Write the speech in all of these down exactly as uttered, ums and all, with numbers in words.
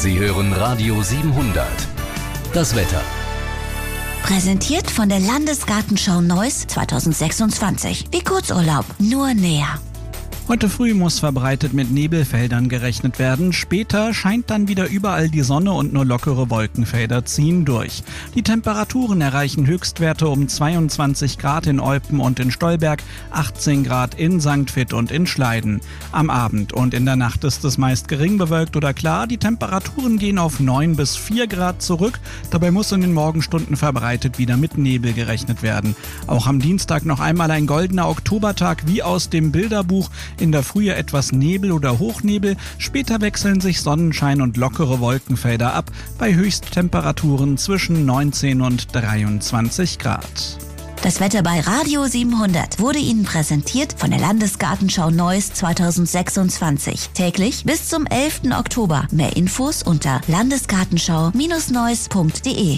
Sie hören Radio siebenhundert. Das Wetter. Präsentiert von der Landesgartenschau Neuss zweitausendsechsundzwanzig. Wie Kurzurlaub, nur näher. Heute früh muss verbreitet mit Nebelfeldern gerechnet werden. Später scheint dann wieder überall die Sonne und nur lockere Wolkenfelder ziehen durch. Die Temperaturen erreichen Höchstwerte um zweiundzwanzig Grad in Eupen und in Stolberg, achtzehn Grad in Sankt Vith und in Schleiden. Am Abend und in der Nacht ist es meist gering bewölkt oder klar. Die Temperaturen gehen auf neun bis vier Grad zurück. Dabei muss in den Morgenstunden verbreitet wieder mit Nebel gerechnet werden. Auch am Dienstag noch einmal ein goldener Oktobertag wie aus dem Bilderbuch. In der Frühe etwas Nebel oder Hochnebel, später wechseln sich Sonnenschein und lockere Wolkenfelder ab, bei Höchsttemperaturen zwischen neunzehn und dreiundzwanzig Grad. Das Wetter bei Radio siebenhundert wurde Ihnen präsentiert von der Landesgartenschau Neuss zweitausendsechsundzwanzig. Täglich bis zum elften Oktober. Mehr Infos unter landesgartenschau Neuss punkt de.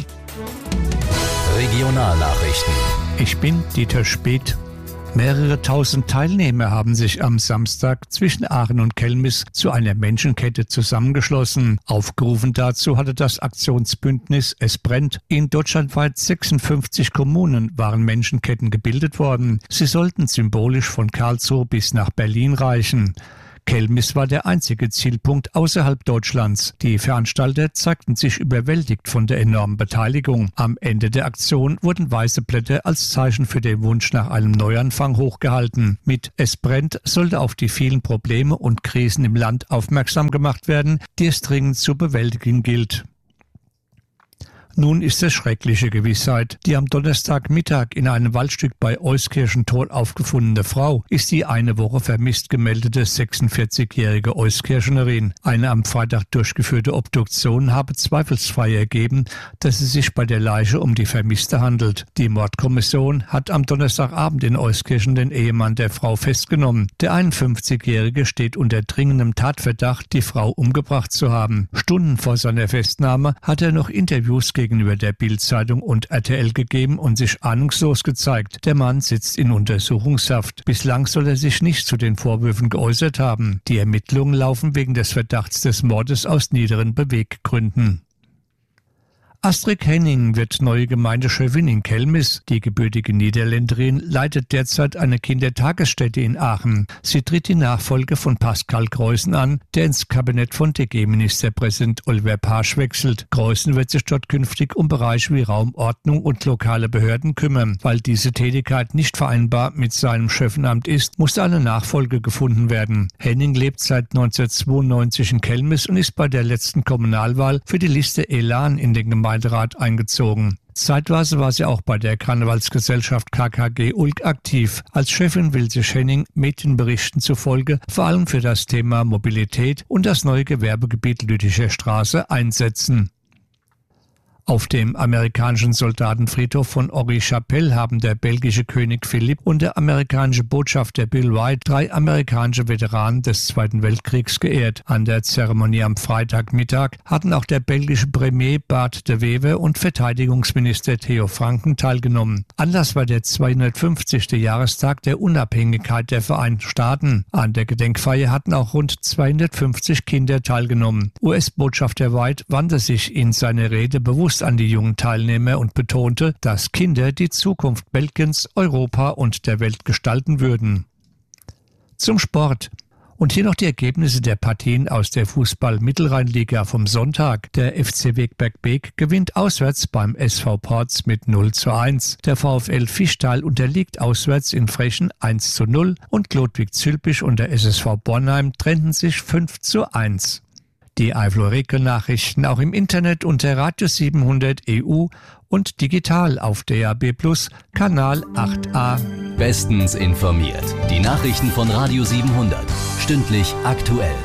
Regionalnachrichten. Ich bin Dieter Speth. Mehrere tausend Teilnehmer haben sich am Samstag zwischen Aachen und Kelmis zu einer Menschenkette zusammengeschlossen. Aufgerufen dazu hatte das Aktionsbündnis Es brennt. In deutschlandweit sechsundfünfzig Kommunen waren Menschenketten gebildet worden. Sie sollten symbolisch von Karlsruhe bis nach Berlin reichen. Kelmis war der einzige Zielpunkt außerhalb Deutschlands. Die Veranstalter zeigten sich überwältigt von der enormen Beteiligung. Am Ende der Aktion wurden weiße Blätter als Zeichen für den Wunsch nach einem Neuanfang hochgehalten. Mit Es brennt sollte auf die vielen Probleme und Krisen im Land aufmerksam gemacht werden, die es dringend zu bewältigen gilt. Nun ist es schreckliche Gewissheit. Die am Donnerstagmittag in einem Waldstück bei Euskirchen tot aufgefundene Frau ist die eine Woche vermisst gemeldete sechsundvierzigjährige Euskirchenerin. Eine am Freitag durchgeführte Obduktion habe zweifelsfrei ergeben, dass es sich bei der Leiche um die Vermisste handelt. Die Mordkommission hat am Donnerstagabend in Euskirchen den Ehemann der Frau festgenommen. Der einundfünfzigjährige steht unter dringendem Tatverdacht, die Frau umgebracht zu haben. Stunden vor seiner Festnahme hat er noch Interviews gegeben gegenüber der Bild-Zeitung und R T L gegeben und sich ahnungslos gezeigt. Der Mann sitzt in Untersuchungshaft. Bislang soll er sich nicht zu den Vorwürfen geäußert haben. Die Ermittlungen laufen wegen des Verdachts des Mordes aus niederen Beweggründen. Astrid Henning wird neue Gemeindechefin in Kelmis. Die gebürtige Niederländerin leitet derzeit eine Kindertagesstätte in Aachen. Sie tritt die Nachfolge von Pascal Greußen an, der ins Kabinett von D G-Ministerpräsident Oliver Pasch wechselt. Greußen wird sich dort künftig um Bereiche wie Raumordnung und lokale Behörden kümmern. Weil diese Tätigkeit nicht vereinbar mit seinem Chefamt ist, musste eine Nachfolge gefunden werden. Henning lebt seit neunzehnhundertzweiundneunzig in Kelmis und ist bei der letzten Kommunalwahl für die Liste Elan in den Gemeinderat eingezogen. Zeitweise war sie auch bei der Karnevalsgesellschaft K K G Ulk aktiv. Als Chefin will sich Henning Medienberichten zufolge vor allem für das Thema Mobilität und das neue Gewerbegebiet Lütticher Straße einsetzen. Auf dem amerikanischen Soldatenfriedhof von Henri-Chapelle haben der belgische König Philipp und der amerikanische Botschafter Bill White drei amerikanische Veteranen des Zweiten Weltkriegs geehrt. An der Zeremonie am Freitagmittag hatten auch der belgische Premier Bart de Wever und Verteidigungsminister Theo Franken teilgenommen. Anlass war der zweihundertfünfzigste Jahrestag der Unabhängigkeit der Vereinigten Staaten. An der Gedenkfeier hatten auch rund zweihundertfünfzig Kinder teilgenommen. U S-Botschafter White wandte sich in seiner Rede bewusst an die jungen Teilnehmer und betonte, dass Kinder die Zukunft Belgiens, Europa und der Welt gestalten würden. Zum Sport. Und hier noch die Ergebnisse der Partien aus der Fußball-Mittelrheinliga vom Sonntag. Der F C Wegberg-Beek gewinnt auswärts beim S V Porz mit null zu eins. Der VfL Fischtal unterliegt auswärts in Frechen eins zu null und Chlodwig-Zülpich und der S S V Bornheim trennten sich fünf zu eins. Die Eifel-Regel-Nachrichten auch im Internet unter Radio siebenhundert E U und digital auf D A B Plus, Kanal acht a. Bestens informiert. Die Nachrichten von Radio siebenhundert. Stündlich aktuell.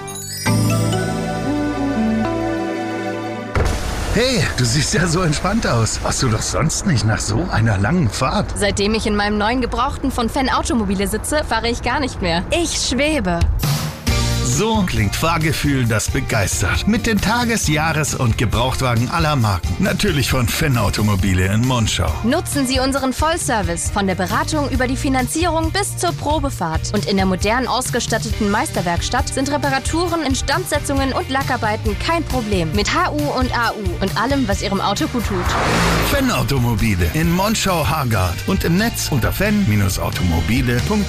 Hey, du siehst ja so entspannt aus. Warst du doch sonst nicht nach so einer langen Fahrt? Seitdem ich in meinem neuen Gebrauchten von Fan Automobile sitze, fahre ich gar nicht mehr. Ich schwebe. So klingt Fahrgefühl, das begeistert. Mit den Tages-, Jahres- und Gebrauchtwagen aller Marken. Natürlich von Fenn Automobile in Monschau. Nutzen Sie unseren Vollservice von der Beratung über die Finanzierung bis zur Probefahrt. Und in der modern ausgestatteten Meisterwerkstatt sind Reparaturen, Instandsetzungen und Lackarbeiten kein Problem. Mit H U und A U und allem, was Ihrem Auto gut tut. Fenn Automobile in Monschau-Hargard und im Netz unter fenn Bindestrich automobile punkt